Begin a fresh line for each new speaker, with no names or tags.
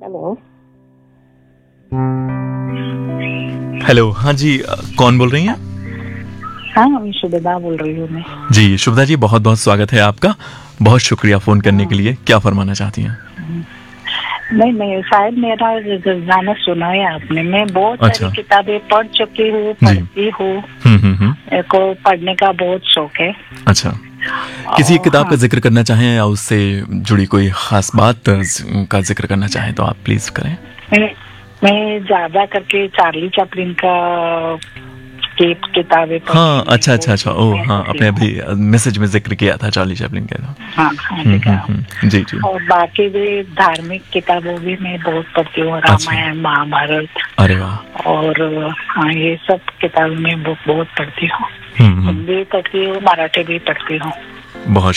Hello.
Hello, हाँ जी, कौन बोल रही हैं?
हाँ, मैं शुभदा बोल रही हूँ मैं।
जी शुभदा जी, बहुत बहुत स्वागत है आपका। बहुत शुक्रिया फ़ोन करने के लिए। क्या फरमाना चाहती हैं?
नहीं, शायद मेरा गाना सुना है आपने। मैं बहुत सारी
अच्छा।
किताबें पढ़ चुकी हूँ,
जी।
पढ़ती हूँ।
हम्म।
मेरे को पढ़ने का बहुत शौक है।
अच्छा, किसी एक किताब का
हाँ,
जिक्र करना चाहें या उससे जुड़ी कोई खास बात का जिक्र करना चाहें तो आप प्लीज़ करें।
मैं ज्यादा करके चार्ली चैपलिन का की किताबें पढ़ती
हाँ,
हूँ।
अच्छा अच्छा अच्छा, ओह
मैं
हाँ,
पढ़ती
आपने
हूँ।
अभी मैसेज में जिक्र किया था चार्ली चैपलिन का।
हाँ हाँ, देखा।
जी जी।
और बाकी भी धार्मिक किताबों भी मैं बहुत पढ़ती हूँ,
अच्छा,
रामायण, महाभारत।
अरे वाह।
और हाँ, ये सब किताबें मैं बहुत पढ़ती हूँ।
हम्म।
हिंदी पढ़ती हूँ, मराठी भी पढ़ती हूँ।
बहुत